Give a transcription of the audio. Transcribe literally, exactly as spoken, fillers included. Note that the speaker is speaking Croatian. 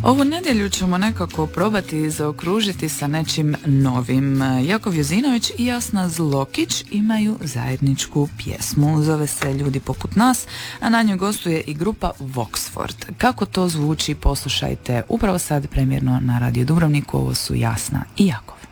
Ovu nedjelju ćemo nekako probati zaokružiti sa nečim novim. Jakov Jozinović i Jasna Zlokić imaju zajedničku pjesmu. Zove se Ljudi poput nas, a na njoj gostuje i grupa Voxford. Kako to zvuči, poslušajte upravo sad premjerno na Radio Dubrovniku. Ovo su Jasna i Jakov.